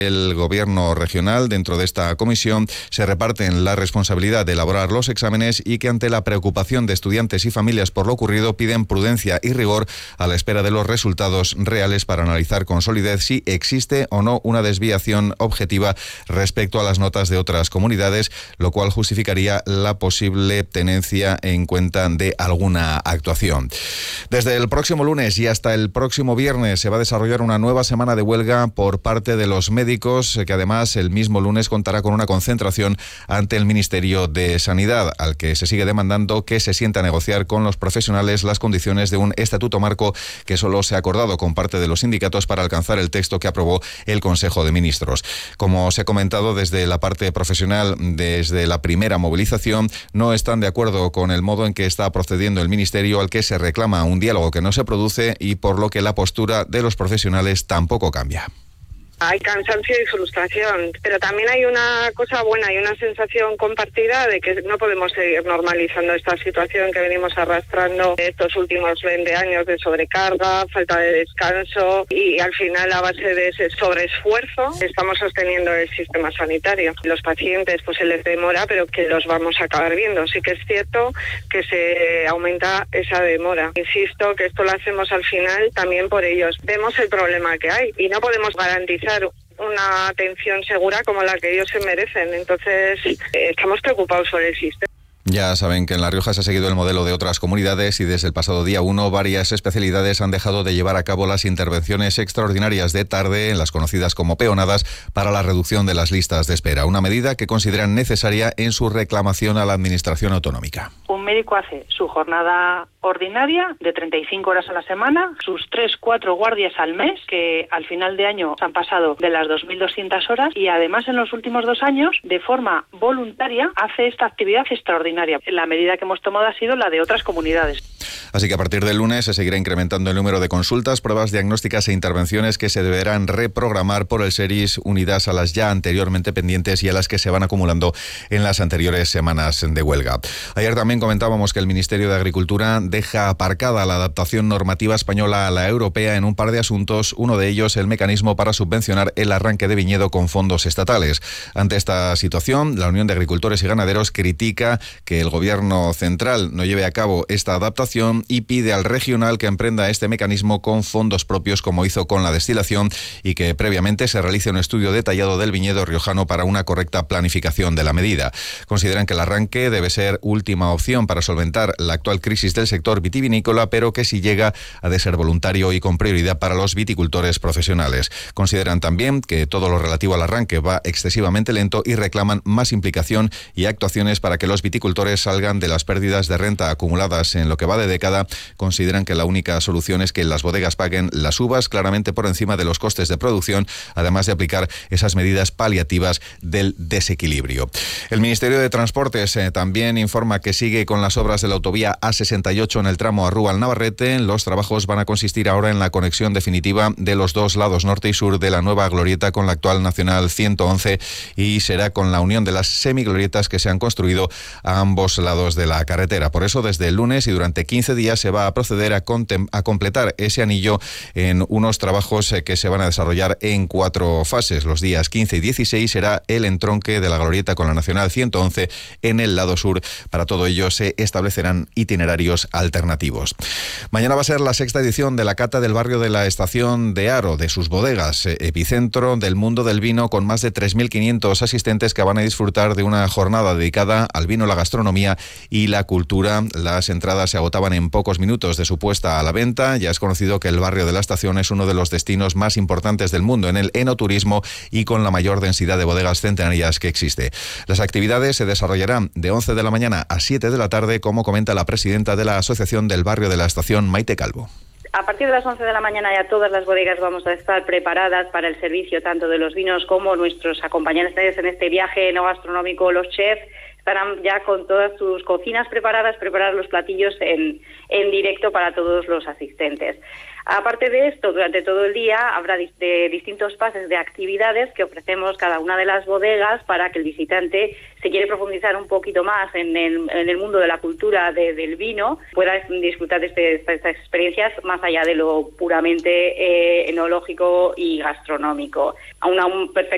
El Gobierno regional, dentro de esta comisión, se reparten la responsabilidad de elaborar los exámenes y que ante la preocupación de estudiantes y familias por lo ocurrido piden prudencia y rigor a la espera de los resultados reales para analizar con solidez si existe o no una desviación objetiva respecto a las notas de otras comunidades, lo cual justificaría la posible tenencia en cuenta de alguna actuación. Desde el próximo lunes y hasta el próximo viernes se va a desarrollar una nueva semana de huelga por parte de los médicos, que además el mismo lunes contará con una concentración ante el Ministerio de Sanidad, al que se sigue demandando que se sienta a negociar con los profesionales las condiciones de un estatuto marco que solo se ha acordado con parte de los sindicatos para alcanzar el texto que aprobó el Consejo de Ministros. Como se ha comentado desde la parte profesional, desde la primera movilización, no están de acuerdo con el modo en que está procediendo el Ministerio, al que se reclama un diálogo que no se produce y por lo que la postura de los profesionales tampoco cambia. Hay cansancio y frustración, pero también hay una cosa buena, hay una sensación compartida de que no podemos seguir normalizando esta situación que venimos arrastrando estos últimos 20 años de sobrecarga, falta de descanso y al final a base de ese sobreesfuerzo estamos sosteniendo el sistema sanitario. Los pacientes pues se les demora, pero que los vamos a acabar viendo. Sí que es cierto que se aumenta esa demora. Insisto que esto lo hacemos al final también por ellos. Vemos el problema que hay y no podemos garantizar una atención segura como la que ellos se merecen. Entonces, estamos preocupados por el sistema. Ya saben que en La Rioja se ha seguido el modelo de otras comunidades y desde el pasado día 1 varias especialidades han dejado de llevar a cabo las intervenciones extraordinarias de tarde, en las conocidas como peonadas, para la reducción de las listas de espera. Una medida que consideran necesaria en su reclamación a la Administración autonómica. Un médico hace su jornada ordinaria de 35 horas a la semana, sus 3-4 guardias al mes, que al final de año han pasado de las 2.200 horas, y además en los últimos 2 años, de forma voluntaria, hace esta actividad extraordinaria. La medida que hemos tomado ha sido la de otras comunidades. Así que a partir del lunes se seguirá incrementando el número de consultas, pruebas diagnósticas e intervenciones que se deberán reprogramar por el SERIS, unidas a las ya anteriormente pendientes y a las que se van acumulando en las anteriores semanas de huelga. Ayer también comentábamos que el Ministerio de Agricultura deja aparcada la adaptación normativa española a la europea en un par de asuntos, uno de ellos el mecanismo para subvencionar el arranque de viñedo con fondos estatales. Ante esta situación, la Unión de Agricultores y Ganaderos critica que el Gobierno central no lleve a cabo esta adaptación y pide al regional que emprenda este mecanismo con fondos propios, como hizo con la destilación, y que previamente se realice un estudio detallado del viñedo riojano para una correcta planificación de la medida. Consideran que el arranque debe ser última opción para solventar la actual crisis del sector vitivinícola, pero que si llega ha de ser voluntario y con prioridad para los viticultores profesionales. Consideran también que todo lo relativo al arranque va excesivamente lento y reclaman más implicación y actuaciones para que los viticultores salgan de las pérdidas de renta acumuladas en lo que va de década. Consideran que la única solución es que las bodegas paguen las uvas claramente por encima de los costes de producción, además de aplicar esas medidas paliativas del desequilibrio. El Ministerio de Transportes también informa que sigue con las obras de la autovía A68 en el tramo Arrúa-Navarrete. Los trabajos van a consistir ahora en la conexión definitiva de los dos lados norte y sur de la nueva glorieta con la actual Nacional 111 y será con la unión de las semiglorietas que se han construido a ambos lados de la carretera. Por eso, desde el lunes y durante 15 días se va a proceder a completar ese anillo en unos trabajos que se van a desarrollar en 4 fases. Los días 15 y 16 será el entronque de la glorieta con la Nacional 111 en el lado sur. Para todo ello se establecerán itinerarios alternativos. Mañana va a ser la 6ª edición de la cata del barrio de la Estación de Haro, de sus bodegas, epicentro del mundo del vino, con más de 3.500 asistentes que van a disfrutar de una jornada dedicada al vino, la gastronomía y la cultura. Las entradas se agotaban en pocos minutos de su puesta a la venta. Ya es conocido que el barrio de la Estación es uno de los destinos más importantes del mundo en el enoturismo y con la mayor densidad de bodegas centenarias que existe. Las actividades se desarrollarán de 11 de la mañana a 7 de la tarde, como comenta la presidenta de la Asociación del Barrio de la Estación, Maite Calvo. A partir de las 11 de la mañana ya todas las bodegas vamos a estar preparadas para el servicio tanto de los vinos como nuestros acompañantes en este viaje enogastronómico, los chefs, estarán ya con todas sus cocinas preparadas, preparar los platillos en directo para todos los asistentes. Aparte de esto, durante todo el día habrá distintos pases de actividades que ofrecemos cada una de las bodegas para que el visitante, si quiere profundizar un poquito más en el mundo de la cultura del vino, pueda disfrutar de estas experiencias más allá de lo puramente enológico y gastronómico. A un perfecto